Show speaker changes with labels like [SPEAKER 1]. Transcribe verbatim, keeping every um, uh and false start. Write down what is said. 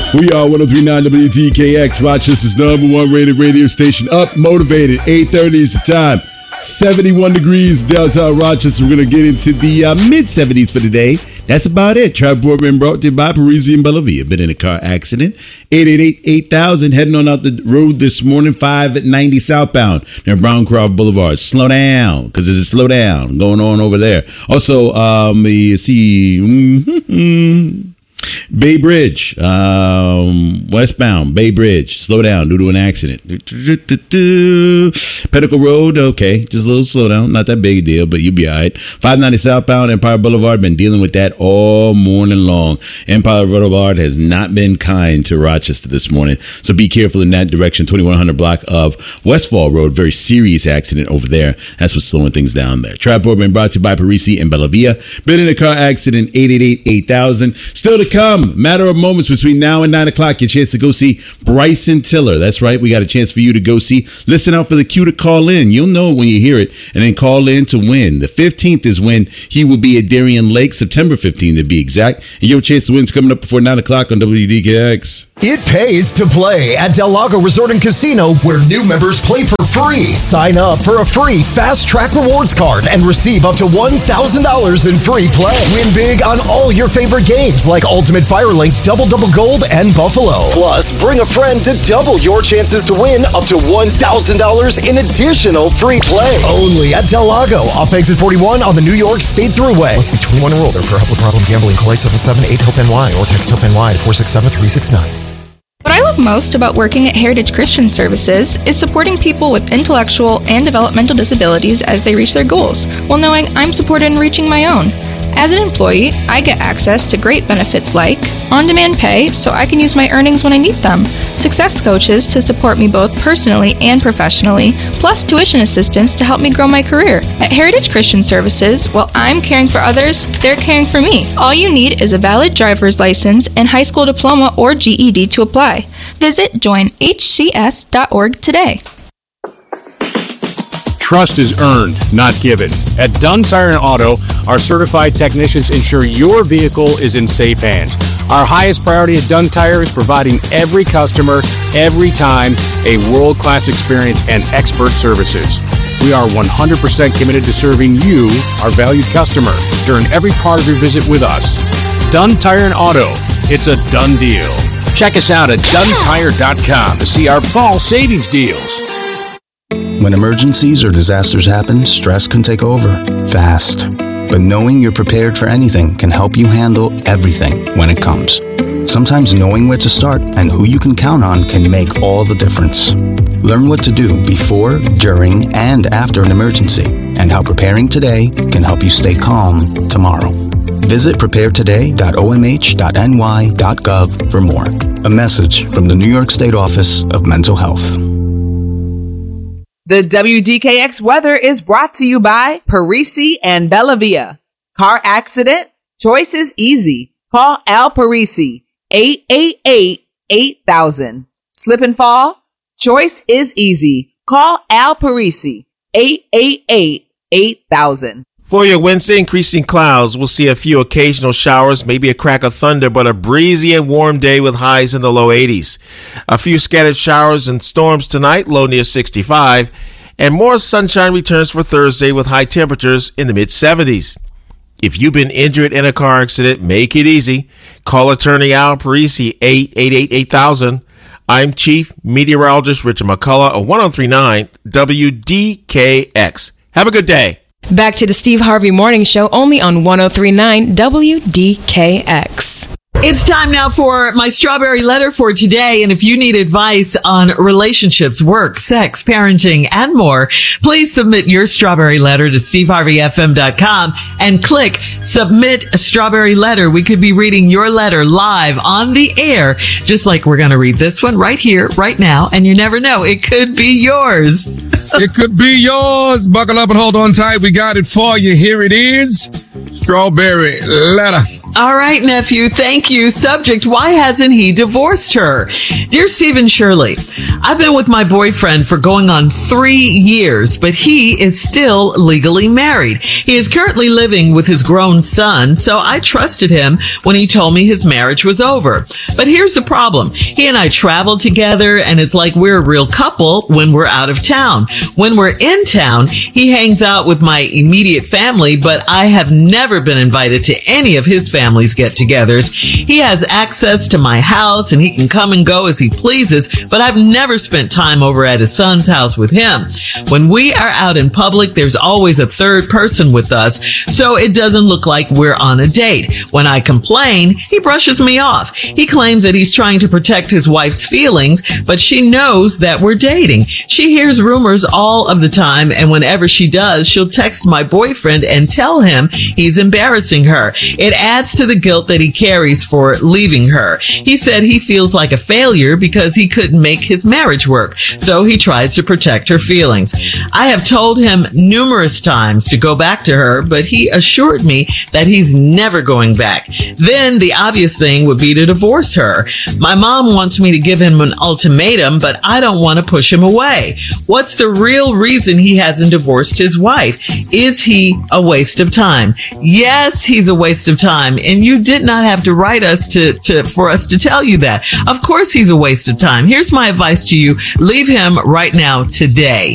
[SPEAKER 1] We are one oh three point nine W D K X, Rochester's number one rated radio station. Up, motivated. eight thirty is the time. seventy-one degrees downtown Rochester. We're going to get into the uh, mid-seventies for today. That's about it. Trap Boardman brought to you by Parisi and Bellavia. Been in a car accident. eight eight eight, eight thousand. Heading on out the road this morning. five ninety southbound near Browncroft Boulevard. Slow down, because there's a slow down going on over there. Also, um, you see... Mm-hmm, Bay Bridge, um, westbound, Bay Bridge, slow down due to an accident. Pedicle Road, okay, just a little slow down, not that big a deal, but you'll be all right. five ninety southbound, Empire Boulevard, been dealing with that all morning long. Empire Boulevard has not been kind to Rochester this morning, so be careful in that direction. twenty-one hundred block of Westfall Road, very serious accident over there. That's what's slowing things down there. Trap Boardman brought to you by Parisi and Bellavia. Been in a car accident, eight eight eight, eight thousand. Still to come, matter of moments between now and nine o'clock, your chance to go see Bryson Tiller. That's right, we got a chance for you to go see. Listen out for the cue to call in. You'll know when you hear it, and then call in to win. The fifteenth is when he will be at Darien Lake, September fifteenth to be exact. And your chance to win is coming up before nine o'clock on W D K X.
[SPEAKER 2] It pays to play at Del Lago Resort and Casino, where new members play for free. Sign up for a free Fast Track Rewards card and receive up to one thousand dollars in free play. Win big on all your favorite games like Ultimate Firelink, Double Double Gold, and Buffalo. Plus, bring a friend to double your chances to win up to one thousand dollars in additional free play. Only at Del Lago, off exit forty-one on the New York State Thruway. Must be twenty-one or older. For help with problem gambling, call eight seven seven, eight, HOPE N Y or text HOPE-NY to four six seven, three six nine.
[SPEAKER 3] What I love most about working at Heritage Christian Services is supporting people with intellectual and developmental disabilities as they reach their goals, while knowing I'm supported in reaching my own. As an employee, I get access to great benefits like on-demand pay so I can use my earnings when I need them, success coaches to support me both personally and professionally, plus tuition assistance to help me grow my career. At Heritage Christian Services, while I'm caring for others, they're caring for me. All you need is a valid driver's license and high school diploma or G E D to apply. Visit join H C S dot org today.
[SPEAKER 4] Trust is earned, not given. At Dunn Tire and Auto, our certified technicians ensure your vehicle is in safe hands. Our highest priority at Dunn Tire is providing every customer, every time, a world-class experience and expert services. We are one hundred percent committed to serving you, our valued customer, during every part of your visit with us. Dunn Tire and Auto, it's a done deal. Check us out at Dunn Tire dot com to see our fall savings deals.
[SPEAKER 5] When emergencies or disasters happen, stress can take over, fast. But knowing you're prepared for anything can help you handle everything when it comes. Sometimes knowing where to start and who you can count on can make all the difference. Learn what to do before, during, and after an emergency, and how preparing today can help you stay calm tomorrow. Visit prepare today dot o m h dot n y dot gov for more. A message from the New York State Office of Mental Health.
[SPEAKER 6] The W D K X weather is brought to you by Parisi and Bellavia. Car accident? Choice is easy. Call Al Parisi, eight eight eight, eight thousand. Slip and fall? Choice is easy. Call Al Parisi, eight eight eight, eight thousand.
[SPEAKER 7] For your Wednesday, increasing clouds. We'll see a few occasional showers, maybe a crack of thunder, but a breezy and warm day with highs in the low eighties. A few scattered showers and storms tonight, low near sixty-five. And more sunshine returns for Thursday with high temperatures in the mid seventies. If you've been injured in a car accident, make it easy. Call attorney Al Parisi, eight eight eight, eight thousand. I'm Chief Meteorologist Richard McCullough of one oh three point nine W D K X. Have a good day.
[SPEAKER 8] Back to the Steve Harvey Morning Show, only on one oh three point nine W D K X.
[SPEAKER 9] It's time now for my strawberry letter for today. And if you need advice on relationships, work, sex, parenting, and more, please submit your strawberry letter to steve harvey f m dot com and click submit a strawberry letter. We could be reading your letter live on the air, just like we're going to read this one right here, right now. And you never know, it could be yours.
[SPEAKER 10] It could be yours. Buckle up and hold on tight. We got it for you. Here it is. Strawberry letter.
[SPEAKER 9] All right, nephew. Thank you. Subject, why hasn't he divorced her? Dear Stephen Shirley, I've been with my boyfriend for going on three years, but he is still legally married. He is currently living with his grown son, so I trusted him when he told me his marriage was over. But here's the problem. He and I travel together, and it's like we're a real couple when we're out of town. When we're in town, he hangs out with my immediate family, but I have never been invited to any of his family's get-togethers. He has access to my house, and he can come and go as he pleases, but I've never spent time over at his son's house with him. When we are out in public, there's always a third person with us, so it doesn't look like we're on a date. When I complain, he brushes me off. He claims that he's trying to protect his wife's feelings, but she knows that we're dating. She hears rumors all of the time, and whenever she does, she'll text my boyfriend and tell him he's embarrassing her. It adds to the guilt that he carries for leaving her. He said he feels like a failure because he couldn't make his marriage work, so he tries to protect her feelings. I have told him numerous times to go back to her, but he assured me that he's never going back. Then the obvious thing would be to divorce her. My mom wants me to give him an ultimatum, but I don't want to push him away. What's the real reason he hasn't divorced his wife? Is he a waste of time? Yes, he's a waste of time, and you did not have to write us to, to for us to tell you that. Of course he's a waste of time. Here's my advice to you. Leave him right now today.